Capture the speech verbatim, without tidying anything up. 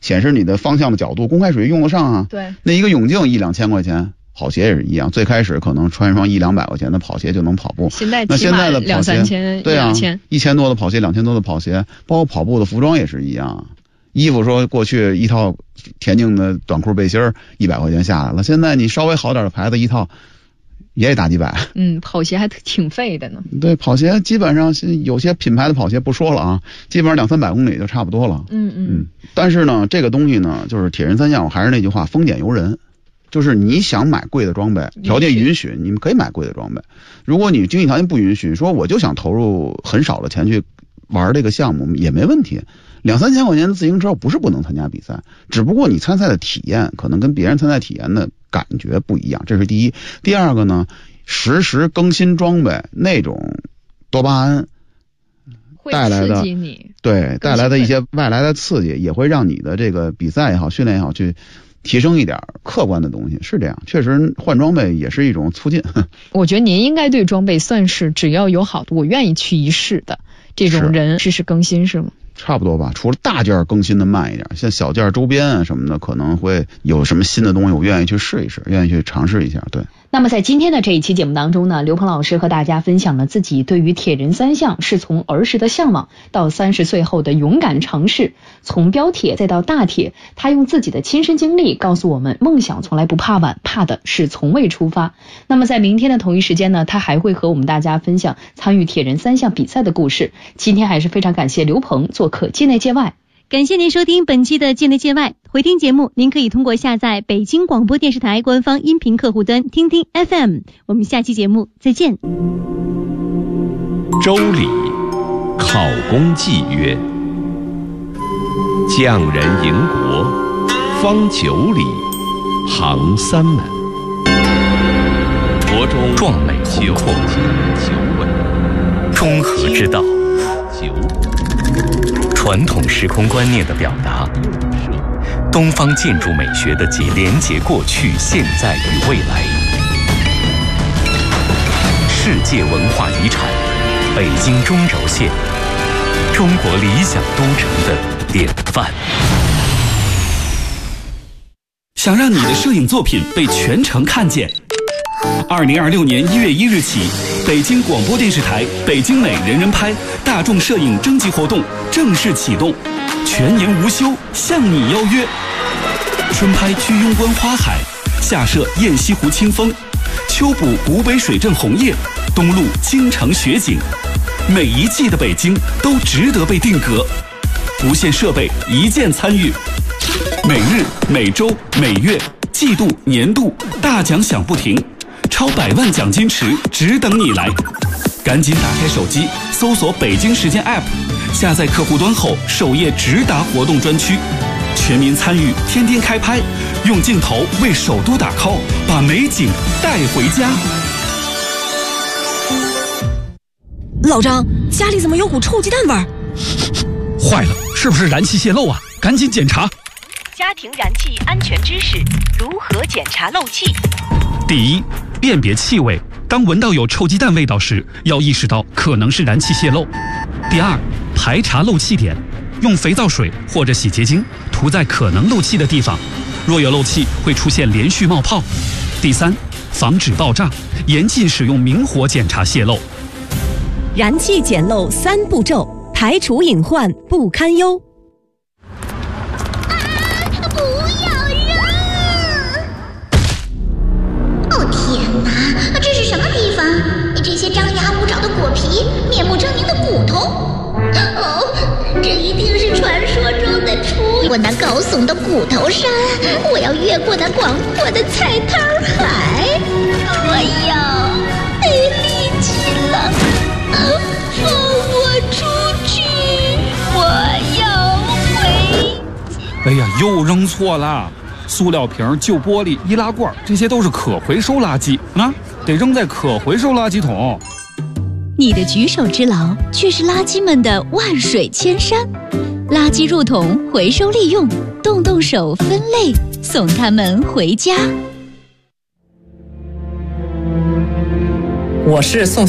显示你的方向的角度，公开属于用得上啊。 对， 那一个泳镜一两千块钱，跑鞋也是一样，最开始可能穿一双一两百块钱的跑鞋就能跑步， 现在那现在的跑鞋两三千， 对啊， 两千一千多的跑鞋，两千多的跑鞋，包括跑步的服装也是一样。衣服说过去一套田径的短裤背心儿一百块钱下来了，现在你稍微好点的牌子一套也得大几百。 嗯，跑鞋还挺费的呢。 对，跑鞋基本上有些品牌的跑鞋不说了啊，基本上两三百公里就差不多了。 嗯嗯嗯，但是呢，这个东西呢，就是铁人三项，我还是那句话，丰俭由人。就是你想买贵的装备，条件允许，你们可以买贵的装备。如果你经济条件不允许，说我就想投入很少的钱去玩这个项目也没问题。两三千块钱的自行车不是不能参加比赛，只不过你参赛的体验可能跟别人参赛体验的感觉不一样，这是第一。第二个呢，实时更新装备那种多巴胺带来的，对，带来的一些外来的刺激，也会让你的这个比赛也好，训练也好，去提升一点客观的东西，是这样。确实换装备也是一种促进。 我觉得您应该对装备算是只要有好的我愿意去一试的这种人，实时更新是吗？ 差不多吧，除了大件更新的慢一点，像小件周边啊什么的，可能会有什么新的东西，我愿意去试一试，愿意去尝试一下。对。 那么在今天的这一期节目当中呢，刘鹏老师和大家分享了自己对于铁人三项是从儿时的向往到三十岁后的勇敢尝试，从标铁再到大铁，他用自己的亲身经历告诉我们，梦想从来不怕晚，怕的是从未出发。那么在明天的同一时间呢，他还会和我们大家分享参与铁人三项比赛的故事。今天还是非常感谢刘鹏做客界内界外。 感谢您收听本期的界内界外，回听节目您可以通过下载北京广播电视台官方音频客户端听听 F M。 我们下期节目再见。 周礼考公纪曰：匠人营国，方九里，行三门。国中壮美宏阔， 九稳， 中和之道， 九传统时空观念的表达，东方建筑美学的结连结过去、现在与未来，世界文化遗产北京中轴线，中国理想都城的典范。 想让你的摄影作品被全城看见，二零二六年一月一日起，北京广播电视台北京美人人拍大众摄影征集活动正式启动，全年无休，向你邀约。春拍居庸关花海，夏摄雁西湖清风，秋捕古北水镇红叶，冬录京城雪景。每一季的北京都值得被定格，不限设备，一键参与。每日、每周、每月、季度、年度大奖响不停，超百万奖金池只等你来。赶紧打开手机，搜索北京时间 App， 下载客户端后，首页直达活动专区，全民参与，天天开拍，用镜头为首都打 call， 把美景带回家。 老张，家里怎么有股臭鸡蛋味儿？ 坏了，是不是燃气泄漏啊？赶紧检查。 家庭燃气安全知识：如何检查漏气？ 第一，辨别气味，当闻到有臭鸡蛋味道时，要意识到可能是燃气泄漏。第二，排查漏气点，用肥皂水或者洗洁精涂在可能漏气的地方，若有漏气会出现连续冒泡。第三，防止爆炸，严禁使用明火检查泄漏。 燃气检漏三步骤，排除隐患不堪忧。 啊！不要扔！哦天哪，这是什么地方？这些张牙舞爪的果皮，面目狰狞的骨头。哦，这一定是传说中的出过那高耸的骨头山，我要越过那广阔的菜摊海。我要没力气了，放我出去！我要回家。 哎呀，又扔错了！塑料瓶、旧玻璃、易拉罐，这些都是可回收垃圾啊，得扔在可回收垃圾桶。 你的举手之劳，却是垃圾们的万水千山。垃圾入桶，回收利用，动动手分类，送他们回家。 我是宋